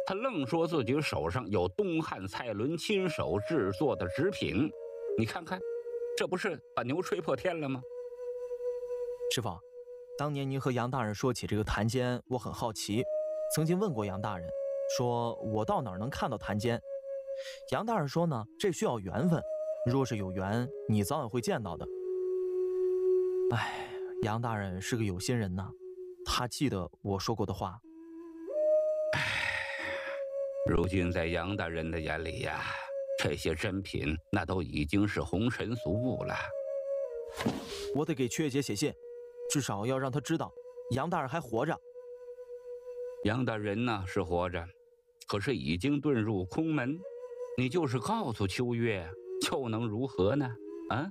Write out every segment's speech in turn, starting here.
他愣说自己手上有东汉蔡伦亲手制作的纸品，你看看，这不是把牛吹破天了吗？ 师傅，当年您和杨大人说起这个檀间，我很好奇，曾经问过杨大人，说我到哪儿能看到檀间？杨大人说呢，这需要缘分，若是有缘，你早晚会见到的。哎，杨大人是个有心人呐，他记得我说过的话。 如今在杨大人的眼里呀，这些珍品那都已经是红尘俗物了。 我得给缺姐写信，至少要让她知道杨大人还活着。 杨大人呢是活着，可是已经遁入空门，你就是告诉秋月，又能如何呢？啊！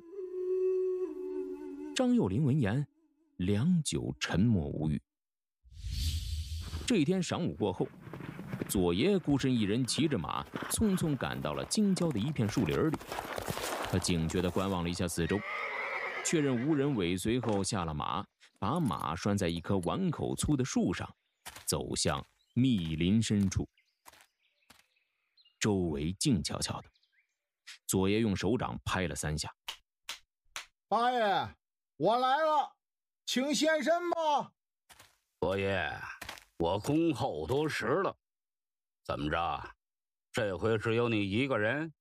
张幼林闻言，良久沉默无语。这一天晌午过后，左爷孤身一人骑着马，匆匆赶到了京郊的一片树林里。他警觉地观望了一下四周，确认无人尾随后下了马，把马拴在一棵碗口粗的树上，走向密林深处。周围静悄悄的，左爷用手掌拍了3下。 八爷，我来了，请现身吧。 左爷，我恭候多时了。怎么着？这回只有你一个人？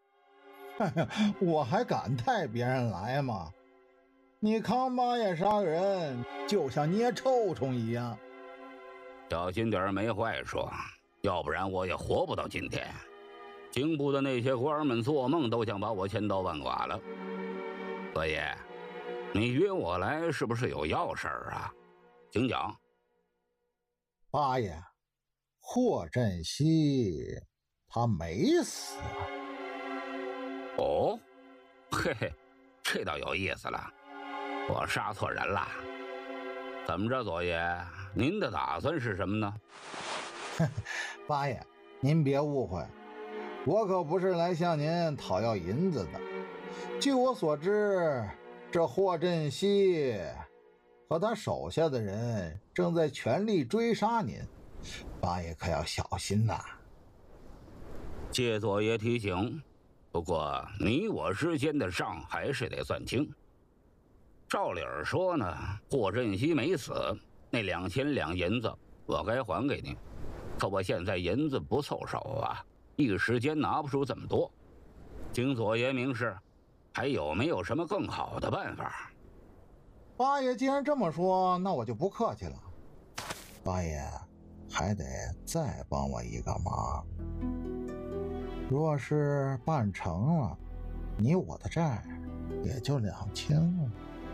我还敢带别人来吗？你康八爷杀人就像捏臭虫一样。 小心点没坏说，要不然我也活不到今天。京部的那些官们做梦都想把我千刀万剐了。左爷，你约我来是不是有要事儿啊？请讲。 八爷，霍振熙他没死啊。 哦，嘿嘿，这倒有意思了，我杀错人了。怎么着，左爷，您的打算是什么呢？ 八爷，您别误会，我可不是来向您讨要银子的。据我所知，这霍振熙和他手下的人正在全力追杀您，八爷可要小心呐。 谢左爷提醒，不过你我之间的账还是得算清。照理儿说呢，霍振熙没死，那2000两银子我该还给你，可我现在银子不凑手啊，一时间拿不出这么多。请左爷明示，还有没有什么更好的办法？ 八爷既然这么说，那我就不客气了。八爷还得再帮我一个忙，若是办成了，你我的债也就2000了。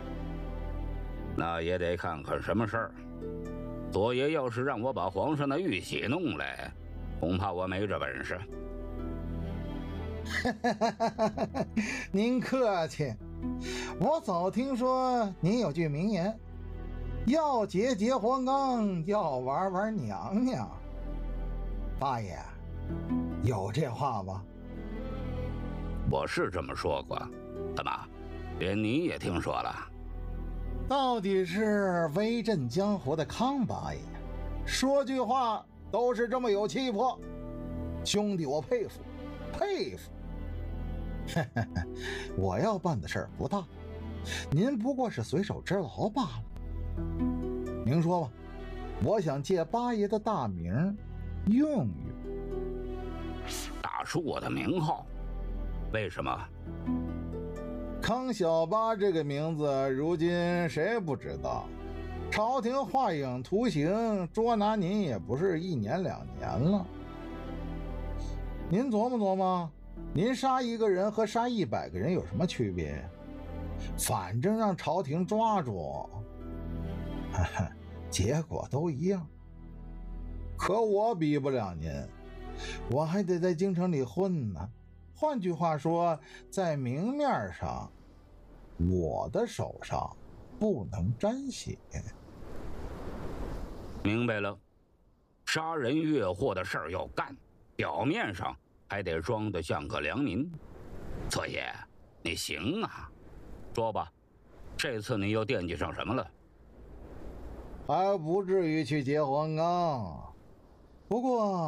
那也得看看什么事儿。左爷要是让我把皇上的玉玺弄来，恐怕我没这本事。 您客气，我早听说您有句名言，要结结黄冈，要玩玩娘娘。八爷有这话吧？ 我是这么说过，怎么连你也听说了？ 到底是威震江湖的康八爷，说句话都是这么有气魄，兄弟我佩服佩服。我要办的事儿不大，您不过是随手之劳罢了。您说吧，我想借八爷的大名用用。 打出我的名号？为什么？ 康小八这个名字如今谁不知道，朝廷画影图形捉拿您也不是1年2年了。您琢磨琢磨，您杀一个人和杀100个人有什么区别？反正让朝廷抓住，结果都一样。可我比不了您，我还得在京城里混呢。换句话说，在明面上，我的手上不能沾血。 明白了，杀人越货的事儿要干，表面上还得装得像个良民。左爷，你行啊，说吧，这次你又惦记上什么了？ 还不至于去结黄冈，不过